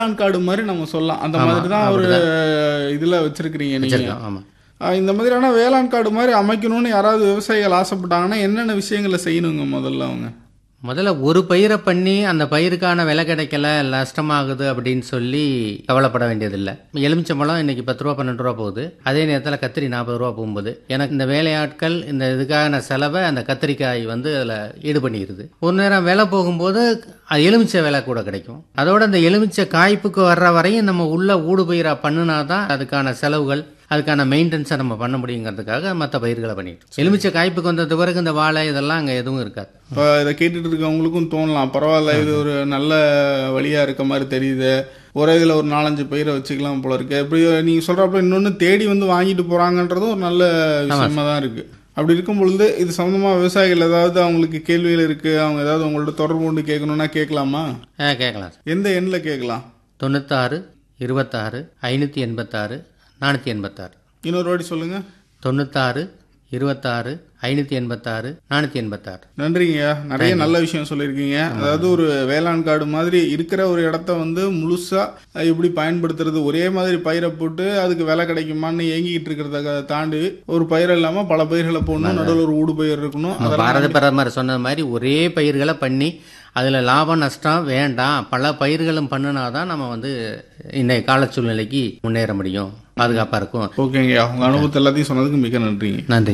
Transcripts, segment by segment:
காடு மாதிரி நம்ம சொல்லலாம். அந்த மாதிரி தான் ஒரு இதுல வச்சிருக்கிறீங்க நீங்க. இந்த மாதிரியான வேளாண் காடு மாதிரி அமைக்கணும்னு யாராவது விவசாயிகள் ஆசைப்பட்டாங்கன்னா என்னென்ன விஷயங்களை செய்யணுங்க? முதல்ல ஒரு பயிரை பண்ணி அந்த பயிருக்கான விலை கிடைக்கல, நஷ்டமாகுது அப்படின்னு சொல்லி கவலைப்பட வேண்டியதில்லை. எலுமிச்சம்பழம் இன்னைக்கு 10 ரூபா 12 ரூபா போகுது. அதே நேரத்தில் கத்திரி 40 ரூபா போகும்போது எனக்கு இந்த வேலையாட்கள் இந்த இதுக்கான செலவை அந்த கத்திரிக்காய் அதில் ஈடு பண்ணிடுது. ஒரு நேரம் விலை போகும்போது எலுமிச்சை விலை கூட கிடைக்கும். அதோட அந்த எலுமிச்சை காய்ப்புக்கு வர்ற வரையும் நம்ம உள்ள ஊடு பயிரா பண்ணினாதான் அதுக்கான செலவுகள், அதுக்கான மெயின்டெனன்ஸை நம்ம பண்ண முடியுங்கிறதுக்காக மற்ற பயிர்களை பண்ணிட்டு, எலுமிச்சை காய்ப்புக்கு வந்தது பிறகு இந்த வாழை இதெல்லாம் அங்கே எதுவும் இருக்காது. இப்போ இதை கேட்டுட்டு இருக்கவங்களுக்கும் தோணலாம், பரவாயில்ல இது ஒரு நல்ல வழியாக இருக்க மாதிரி தெரியுது, ஒரே இதில் ஒரு 4-5 பயிரை வச்சுக்கலாம் போல இருக்கு. இப்படி நீங்கள் சொல்கிறப்ப இன்னொன்று தேடி வாங்கிட்டு போகிறாங்கன்றதும் ஒரு நல்ல விஷயமா தான் இருக்குது. அப்படி இருக்கும் பொழுது இது சம்மந்தமாக விவசாயிகள் ஏதாவது அவங்களுக்கு கேள்விகள் இருக்குது, அவங்க ஏதாவது உங்கள்ட்ட தொடர்பு கொண்டு கேட்கணுன்னா கேட்கலாமா? கேட்கலாம். எந்த எண்ணில் கேட்கலாம்? 96 26 586 486. இன்னொரு வாட்டி சொல்லுங்க. 96 26 586 486. நன்றிங்கய்யா, நிறைய நல்ல விஷயம் சொல்லியிருக்கீங்க. அதாவது ஒரு வேளாண் காடு மாதிரி இருக்கிற ஒரு இடத்த முழுசா எப்படி பயன்படுத்துறது, ஒரே மாதிரி பயிரை போட்டு அதுக்கு விலை கிடைக்குமான்னு ஏங்கிட்டு இருக்கிறத தாண்டி ஒரு பயிர் இல்லாம பல பயிர்களை போடணும், நடுவில் ஒரு ஊடு பயிர் இருக்கணும். பாரத பிரதமர் சொன்னது மாதிரி ஒரே பயிர்களை பண்ணி அதில் லாபம் நஷ்டம் வேண்டாம், பல பயிர்களும் பண்ணினாதான் நம்ம இன்னைக்கு கால சூழ்நிலைக்கு முன்னேற முடியும், பாதுகாப்பாக இருக்கும். ஓகேங்கய்யா, உங்கள் அனுபவத்தை எல்லாத்தையும் சொன்னதுக்கு மிக நன்றிங்க. நன்றி.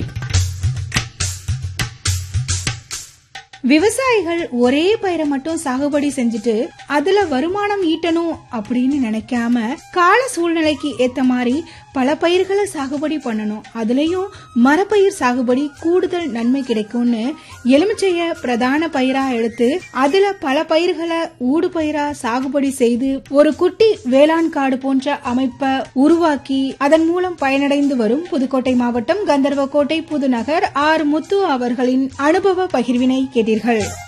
விவசாயிகள் ஒரே பயிரை மட்டும் சாகுபடி செஞ்சுட்டு அதுல வருமானம் ஈட்டணும் அப்படின்னு நினைக்காம கால சூழ்நிலைக்கு ஏத்த மாதிரி பல பயிர்களை சாகுபடி பண்ணணும். அதுலயும் மரப்பயிர் சாகுபடி கூடுதல் நன்மை கிடைக்கும்னு எலுமிச்சைய பிரதான பயிரா எடுத்து அதுல பல பயிர்களை ஊடு பயிரா சாகுபடி செய்து ஒரு குட்டி வேளாண் காடு போன்ற அமைப்பை உருவாக்கி அதன் மூலம் பயனடைந்து வரும் புதுக்கோட்டை மாவட்டம் கந்தர்வக்கோட்டை புதுநகர் ஆர் முத்து அவர்களின் அனுபவ பகிர்வினை கேட்டீர்கள்.